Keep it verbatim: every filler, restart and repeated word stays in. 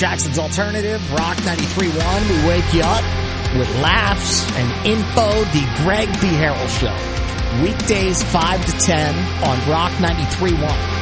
Jackson's Alternative, Rock ninety-three point one. We wake you up with laughs and info. The Greg B. Harrell Show. Weekdays five to ten on Rock ninety-three point one.